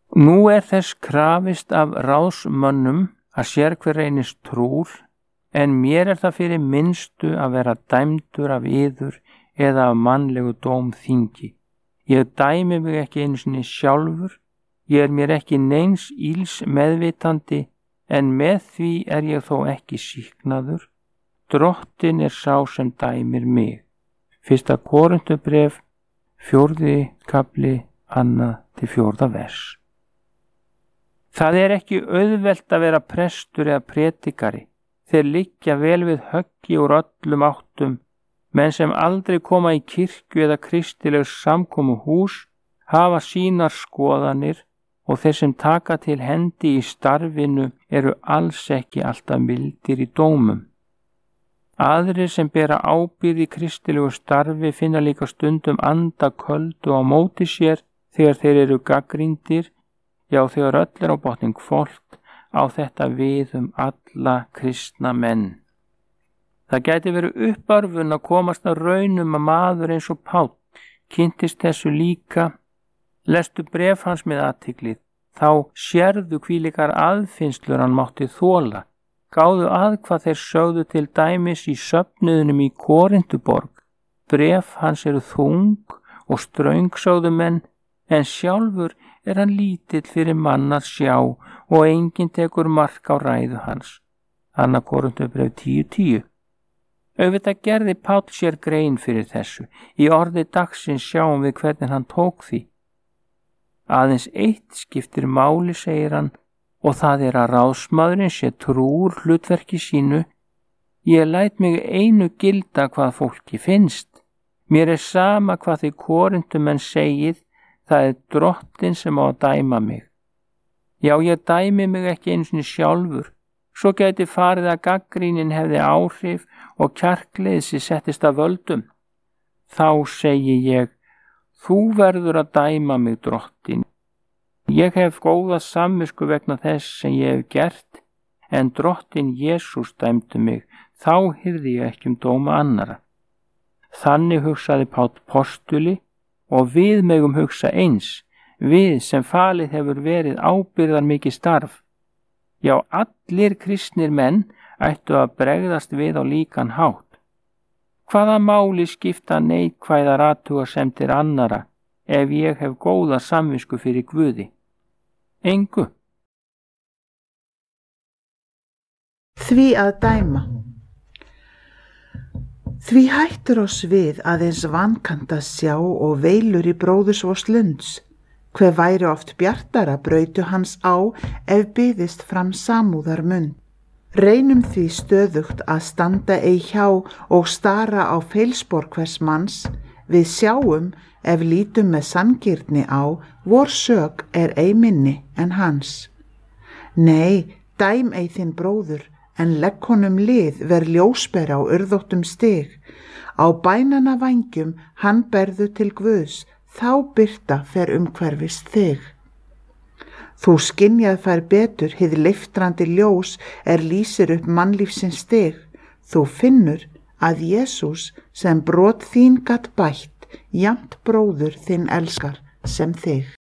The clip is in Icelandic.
Nú þess krafist af ráðsmönnum að sérhver reynist trúr, en mér það fyrir minnstu að vera dæmdur af yður eða af mannlegu dómþingi. Ég dæmi mig ekki einu sinni sjálfur, ég mér ekki neins íls meðvitandi, en með því ég þó ekki sýknaður. Drottinn sá sem dæmir mig. 1. Korinthubréf, 4. kafli, 2-4. vers. Það ekki auðvelt að vera prestur eða prédikari. Þeir liggja vel við höggi úr öllum áttum, menn sem aldrei koma í kirkju eða kristileg samkomuhús hafa sínar skoðanir, og þeir sem taka til hendi í starfinu eru alls ekki alltaf mildir í dómum. Aðrir sem bera ábyrgð í kristilegu starfi finna líka stundum anda köldu á móti sér þegar þeir eru gagnrýndir, já þegar öll á botning hvolft, á þetta við alla kristna menn. Það gæti verið uppörfun að komast að raunum að maður eins og Páll kynntist þessu líka. Lestu bréf hans með athygli, þá sérðu hvílíkar aðfinnslur hann mátti þola. Gáðu að hvað þeir sögðu til dæmis í söfnuðunum í Korintuborg. Bréf hans eru þung og ströng, sögðu menn, en sjálfur hann lítill fyrir mann að sjá og enginn tekur mark á ræðu hans. 2. Korinthubréf 10:10. Auðvitað gerði Páll sér grein fyrir þessu. Í orði dagsins sjáum við hvernig hann tók því. Aðeins eitt skiptir máli, segir hann, og það að ráðsmaðurinn sé trúr hlutverki sínu. Ég læt mig einu gilda hvað fólki finnst. Mér sama hvað þið Korintumenn segið, það Drottinn sem á að dæma mig. Já, ég dæmi mig ekki einu sinni sjálfur. Svo gæti farið að gagnrýnin hefði áhrif og kjarkleysi settist að völdum. Þá segi ég, þú verður að dæma mig, Drottinn. Ég hef góða samvisku vegna þess sem ég hef gert, en Drottinn Jesús dæmdi mig, þá hyrði ég ekki dóma annara. Þannig hugsaði Páll postuli, og við megum hugsa eins, við sem falið hefur verið ábyrgðar mikið starf. Já, allir kristnir menn ættu að bregðast við á líkan hátt. Hvaða máli skipta neikvæðar athugasemdir annara ef ég hef góða samvisku fyrir Guði? Engu. Því að dæma. Því hættur oss við aðeins vankanta sjá og veilur í bróðurs lunds. Hve væri oft bjartara brautu hans á ef byðist fram samúðar munn. Reynum því stöðugt að standa ei hjá og stara á feilspor hvers manns. Við sjáum, ef lítum með sanngirni á, vor sök ei minni en hans. Nei, dæm ei þinn bróður, en legg honum lið ver ljósbera á urðóttum stig. Á bænana vængjum hann berðu til Guðs, þá birta fer umhverfis þig. Þú skynjað fær betur hið leiftrandi ljós lýsir upp mannlífsins stig. Þú finnur að Jesús sem brot þín gat bætt, jafnt bróður þinn elskar sem þig.